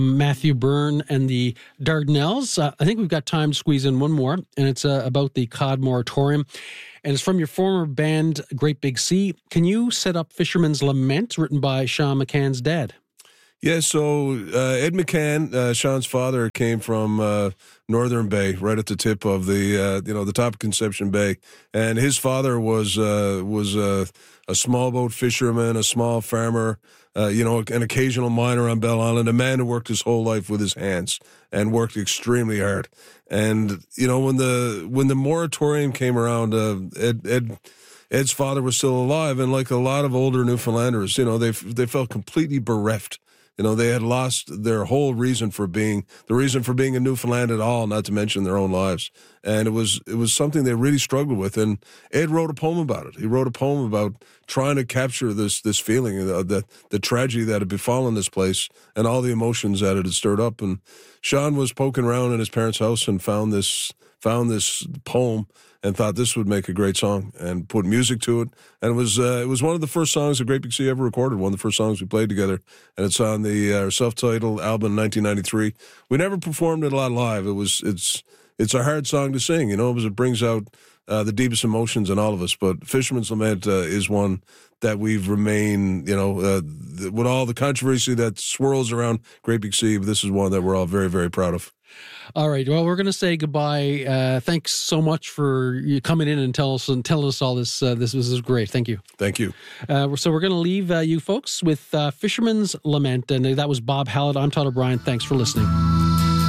Matthew Byrne and the Dardanelles. I think we've got time to squeeze in one more, and it's about the Cod Moratorium. And it's from your former band, Great Big Sea. Can you set up Fisherman's Lament, written by Sean McCann's dad? Yeah, so Ed McCann, Sean's father, came from Northern Bay, right at the tip of the top of Conception Bay, and his father was a small boat fisherman, a small farmer, an occasional miner on Bell Island, a man who worked his whole life with his hands and worked extremely hard. And when the moratorium came around, Ed's father was still alive, and like a lot of older Newfoundlanders, they felt completely bereft. They had lost their whole reason for being in Newfoundland at all, not to mention their own lives. And it was something they really struggled with. And Ed wrote a poem about it. He wrote a poem about trying to capture this feeling, the tragedy that had befallen this place and all the emotions that it had stirred up. And Sean was poking around in his parents' house and found this poem and thought this would make a great song and put music to it. And it was one of the first songs that Great Big Sea ever recorded, one of the first songs we played together. And it's on the self-titled album in 1993. We never performed it a lot live. It's a hard song to sing, because it brings out the deepest emotions in all of us. But Fisherman's Lament is one that we've remained, with all the controversy that swirls around Great Big Sea, this is one that we're all very, very proud of. All right. Well, we're going to say goodbye. Thanks so much for you coming in and telling us all this. This was great. Thank you. Thank you. So we're going to leave you folks with Fisherman's Lament, and that was Bob Hallett. I'm Todd O'Brien. Thanks for listening.